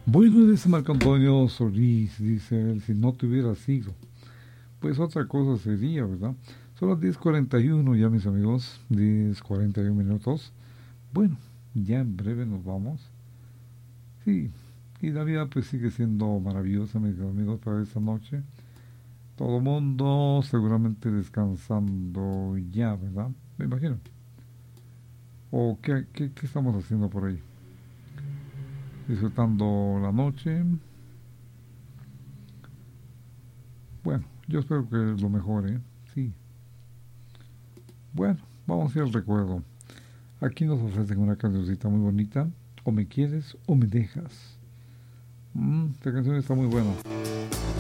Bueno, dice Marco Antonio Solís, dice él, si no te hubiera sido, pues otra cosa sería, ¿verdad? Son las 10:41 ya, mis amigos, 10:41 minutos. Bueno, ya en breve nos vamos. Sí, y la vida pues sigue siendo maravillosa, mis amigos, para esta noche. Todo mundo seguramente descansando ya, ¿verdad? Me imagino. ¿O qué estamos haciendo por ahí? Disfrutando la noche. Bueno, yo espero que lo mejore, sí. Bueno, vamos a ir al recuerdo. Aquí nos ofrecen una cancioncita muy bonita. O me quieres o me dejas. Esta canción está muy buena.